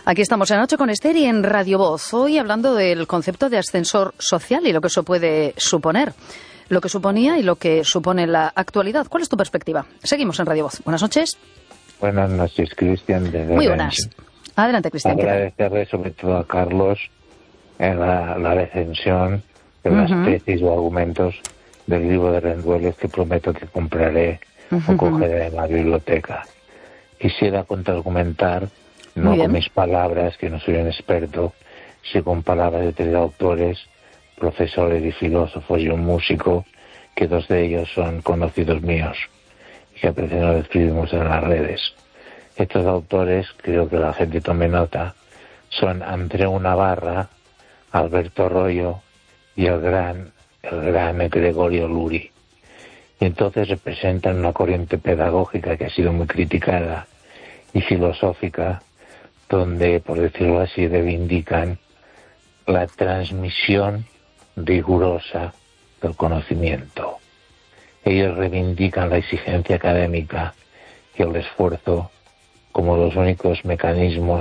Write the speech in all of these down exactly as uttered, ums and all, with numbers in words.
Aquí estamos en Noche con Esther y en Radio Voz, hoy hablando del concepto de ascensor social y lo que eso puede suponer, lo que suponía y lo que supone en la actualidad. ¿Cuál es tu perspectiva? Seguimos en Radio Voz. Buenas noches. Buenas noches, Cristian. Muy buenas. Adelante, Cristian. Agradecerle sobre todo a Carlos en la, la recensión de las uh-huh. tesis o argumentos del libro de Rendueles que prometo que compraré uh-huh. o cogeré en la biblioteca. Quisiera contraargumentar, no con mis palabras, que no soy un experto, sino con palabras de tres autores, profesores y filósofos y un músico, que dos de ellos son conocidos míos y que a veces nos escribimos en las redes. Estos autores, creo que la gente tome nota, son Andreu Navarra, Alberto Royo y el gran, el gran Gregorio Luri. Y entonces representan una corriente pedagógica que ha sido muy criticada y filosófica, donde, por decirlo así, reivindican la transmisión rigurosa del conocimiento. Ellos reivindican la exigencia académica y el esfuerzo como los únicos mecanismos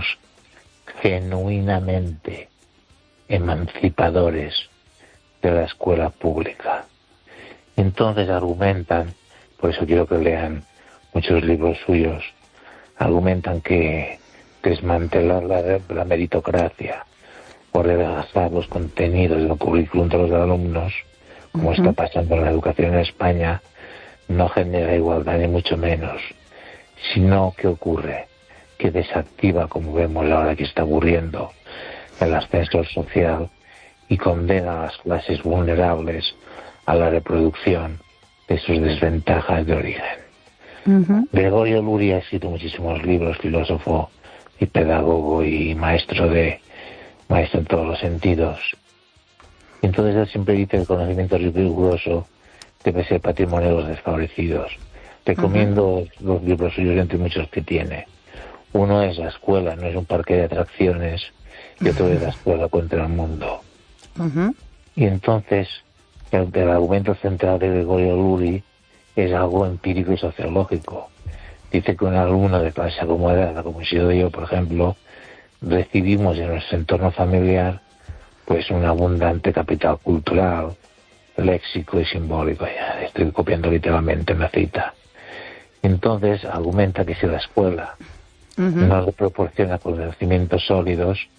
genuinamente emancipadores de la escuela pública. Entonces argumentan, por eso quiero que lean muchos libros suyos, argumentan que desmantelar la, la meritocracia o redactar los contenidos del currículum de los alumnos, como uh-huh. está pasando en la educación en España, no genera igualdad ni mucho menos, sino que ocurre que desactiva, como vemos ahora que está ocurriendo, el ascensor social y condena a las clases vulnerables a la reproducción de sus desventajas de origen. Uh-huh. Gregorio Luri ha escrito muchísimos libros, filósofo y pedagogo y maestro de maestro en todos los sentidos. Entonces él siempre dice que el conocimiento riguroso debe ser patrimonio de los desfavorecidos. Recomiendo uh-huh. los libros suyos entre muchos que tiene. Uno es La escuela, no es un parque de atracciones, y otro es La escuela contra el mundo. Uh-huh. Y entonces el, el argumento central de Gregorio Luri es algo empírico y sociológico. Dice que un alumno de clase acomodada, como he sido yo, por ejemplo, recibimos en nuestro entorno familiar pues un abundante capital cultural, léxico y simbólico. Ya estoy copiando literalmente una cita. Entonces argumenta que si la escuela uh-huh. no le proporciona conocimientos sólidos,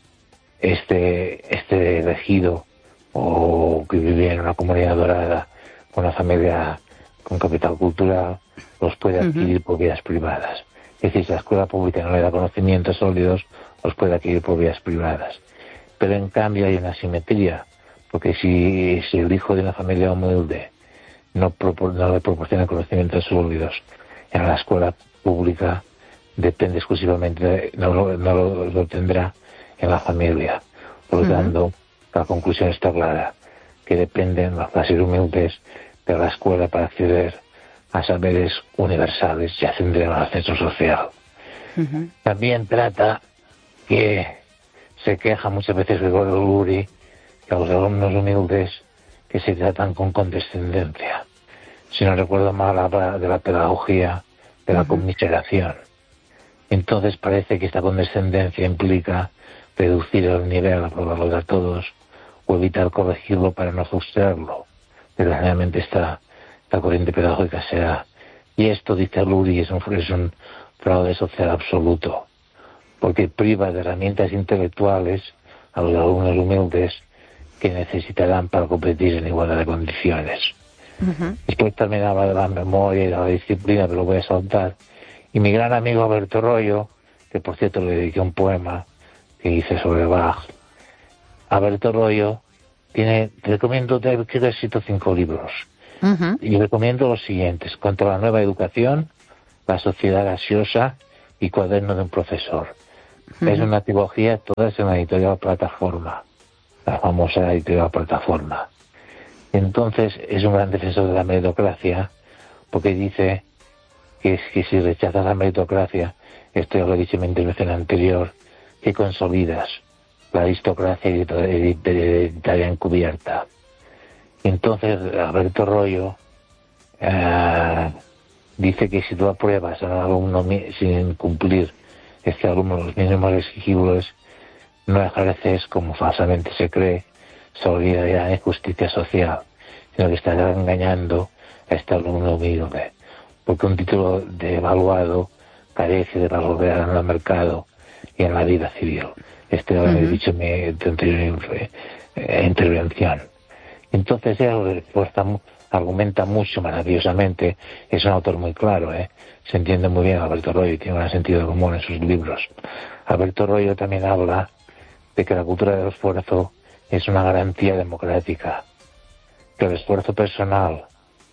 este, este elegido o que vivía en una comunidad dorada, con una familia con capital cultural, los puede adquirir uh-huh. por vías privadas. Es decir, si la escuela pública no le da conocimientos sólidos, los puede adquirir por vías privadas. Pero en cambio hay una asimetría, porque si, si el hijo de una familia humilde no, propor, no le proporciona conocimientos sólidos en la escuela pública, depende exclusivamente, de, no, no, no lo, lo tendrá en la familia. Por lo uh-huh. tanto, la conclusión está clara, que dependen las clases humildes de la escuela para acceder a saberes universales y ascender al ascenso social. Uh-huh. También trata que se queja muchas veces Gregorio Luri que a los alumnos humildes que se tratan con condescendencia. Si no recuerdo mal, habla de la pedagogía de la uh-huh. conmiseración. Entonces parece que esta condescendencia implica reducir el nivel, aprobarlo a todos, o evitar corregirlo para no frustrarlo. Desgraciadamente esta, esta corriente pedagógica se da. Y esto, dice Luri, es un, es un fraude social absoluto, porque priva de herramientas intelectuales a los alumnos humildes que necesitarán para competir en igualdad de condiciones. Uh-huh. Después también habla de la memoria y de la disciplina, pero lo voy a saltar. Y mi gran amigo Alberto Royo, que por cierto le dediqué un poema que hice sobre Bach. Alberto Royo tiene, te recomiendo, creo que he escrito cinco libros. Uh-huh. Y recomiendo los siguientes: Contra la nueva educación, La sociedad gaseosa y Cuaderno de un profesor. Uh-huh. Es una trilogía, todas en la editorial Plataforma, la famosa editorial Plataforma. Entonces es un gran defensor de la meritocracia, porque dice que, que si rechazas la meritocracia, esto ya lo he dicho en mi intervención anterior, que consolidas la aristocracia hereditaria encubierta. Entonces Alberto Royo eh, dice que si tú apruebas a un alumno sin cumplir este alumno los mínimos exigibles no ejerces, como falsamente se cree, solidaridad y justicia social, sino que está engañando a este alumno humilde, porque un título de evaluado carece de valor real en el mercado y en la vida civil. Este lo he uh-huh. dicho en mi anterior eh, intervención. Entonces él respuesta, argumenta mucho maravillosamente, es un autor muy claro, ¿eh? Se entiende muy bien Alberto Royo y tiene un sentido común en sus libros. Alberto Royo también habla de que la cultura del esfuerzo es una garantía democrática, que el esfuerzo personal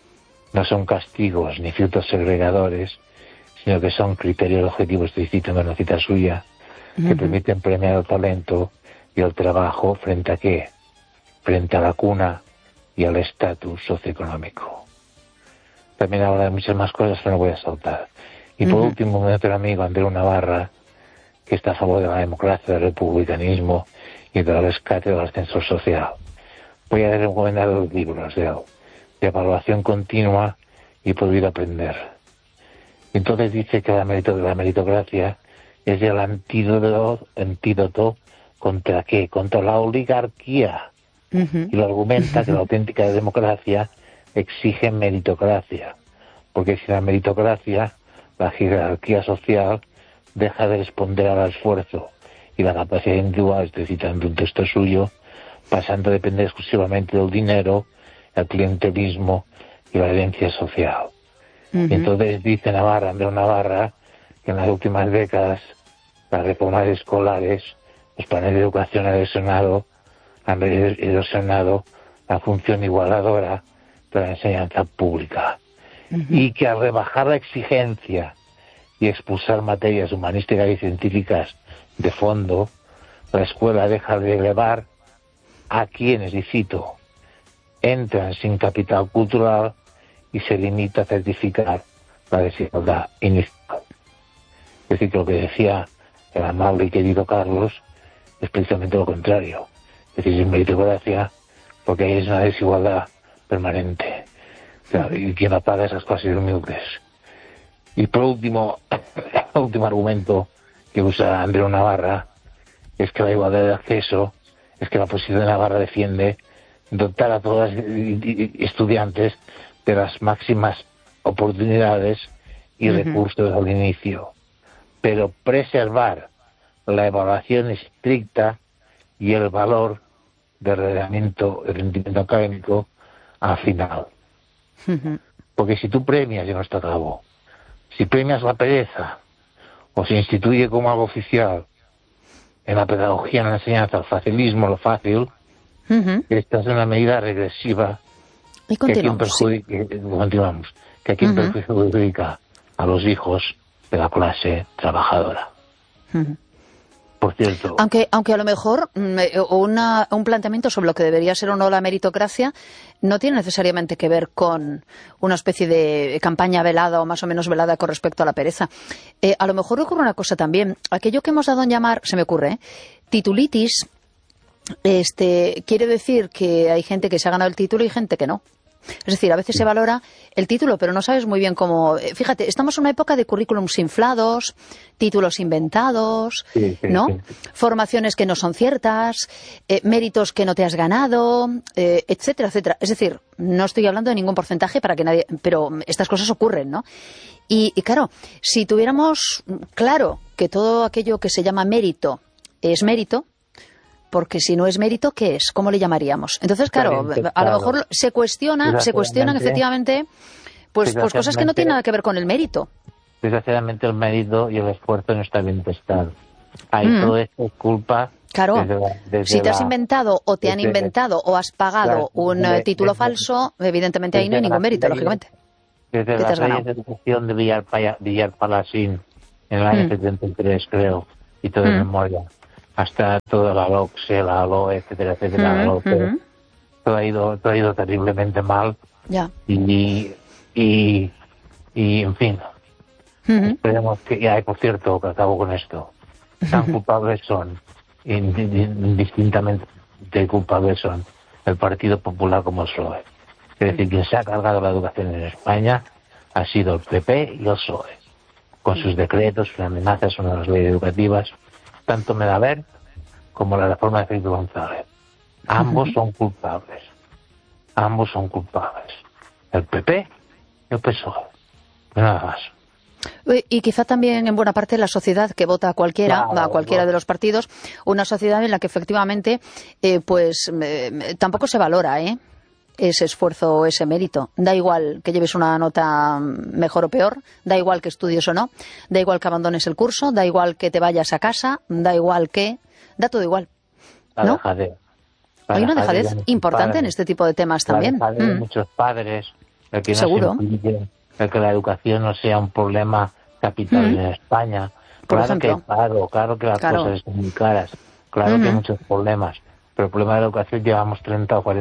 no son castigos ni filtros segregadores, sino que son criterios objetivos, estoy citando una cita suya, que uh-huh. permiten premiar el talento y el trabajo frente a qué, frente a la cuna y al estatus socioeconómico. También habla de muchas más cosas que no voy a saltar. Y por uh-huh. último, mi otro amigo, Andreu Navarra, que está a favor de la democracia, del republicanismo y del rescate del ascensor social. Voy a recomendar dos libros de él, de evaluación continua y prohibido aprender. Entonces dice que la, merito, la meritocracia es el antídoto, antídoto contra qué, contra la oligarquía. Uh-huh. Y lo argumenta que la auténtica democracia exige meritocracia, porque sin la meritocracia, la jerarquía social deja de responder al esfuerzo y la capacidad individual, estoy citando un texto suyo, pasando a depender exclusivamente del dinero, el clientelismo y la herencia social. Uh-huh. Entonces dice Navarra, Andreu Navarra, que en las últimas décadas las reformas escolares, los planes de educación han erosionado, han erosionado la función igualadora de la enseñanza pública. Uh-huh. Y que al rebajar la exigencia y expulsar materias humanísticas y científicas de fondo, la escuela deja de elevar a quienes, y cito, entran sin capital cultural y se limita a certificar la desigualdad inicial. Es decir, que lo que decía el amable y querido Carlos es precisamente lo contrario. Es decir, sin meritocracia, porque ahí es una desigualdad permanente. O sea, y quien la paga esas clases humildes. Y por último, el último argumento que usa Andreu Navarra es que la igualdad de acceso, es que la posición de Navarra defiende dotar a todas las estudiantes de las máximas oportunidades y uh-huh. recursos al inicio, pero preservar la evaluación estricta y el valor del rendimiento, el rendimiento académico al final. Uh-huh. Porque si tú premias, y no está a cabo, si premias la pereza o se instituye como algo oficial en la pedagogía, en la enseñanza, el facilismo, lo fácil, uh-huh. esta es una medida regresiva y que a quien perjudica, sí. continuamos, que a quien uh-huh. perjudica a los hijos de la clase trabajadora. Uh-huh. Por cierto, aunque aunque a lo mejor una, un planteamiento sobre lo que debería ser o no la meritocracia no tiene necesariamente que ver con una especie de campaña velada o más o menos velada con respecto a la pereza. Eh, a lo mejor ocurre una cosa también. Aquello que hemos dado en llamar, se me ocurre, ¿eh? titulitis, este, quiere decir que hay gente que se ha ganado el título y gente que no. Es decir, a veces se valora el título, pero no sabes muy bien cómo... Fíjate, estamos en una época de currículums inflados, títulos inventados, sí, sí, ¿no? Sí. Formaciones que no son ciertas, eh, méritos que no te has ganado, eh, etcétera, etcétera. Es decir, no estoy hablando de ningún porcentaje para que nadie... Pero estas cosas ocurren, ¿no? Y, y claro, si tuviéramos claro que todo aquello que se llama mérito es mérito, porque si no es mérito, ¿qué es? ¿Cómo le llamaríamos? Entonces, claro, a lo mejor se cuestiona, se cuestionan efectivamente pues, pues cosas que no tienen nada que ver con el mérito. Desgraciadamente el mérito y el esfuerzo no está bien testado. Ahí mm. todo esto es culpa... Claro, desde la, desde si te has la, inventado o te desde, han inventado o has pagado claro, un desde, título desde, falso, evidentemente ahí no hay ningún mérito, leyes, lógicamente. Desde la ley de educación de Villar, Villar Palacín, en el año mm. setenta y tres, creo, y todo en mm. memoria, hasta toda la LOCSE, la ALO, etcétera, etcétera, uh-huh, la LOCSE, uh-huh. todo, ha ido, todo ha ido terriblemente mal. Ya. Y, y, y, en fin, uh-huh. esperemos que, ya, por cierto, que acabo con esto, tan uh-huh. culpables son, indistintamente culpables son, el Partido Popular como el P S O E. Es decir, quien se ha cargado la educación en España ha sido el P P y el P S O E. con sus decretos, sus amenazas a las leyes educativas, tanto Medaver como la reforma de Felipe González. Ambos uh-huh. son culpables. Ambos son culpables. El P P y el P S O E. Nada más. Y quizá también en buena parte la sociedad que vota a cualquiera, claro, a cualquiera claro. de los partidos, una sociedad en la que efectivamente eh, pues eh, tampoco se valora ¿eh? ese esfuerzo o ese mérito. Da igual que lleves una nota mejor o peor, da igual que estudies o no, da igual que abandones el curso, da igual que te vayas a casa, da igual que... da todo igual, ¿no? Dejadez. Hay una dejadez importante padres, en este tipo de temas también. La dejadez de mm. muchos padres, el que no Seguro. se implique, el que la educación no sea un problema capital mm. en España. Por claro ejemplo. que claro, claro que las claro. cosas están muy caras, claro mm-hmm. que hay muchos problemas, pero el problema de la educación llevamos treinta o cuarenta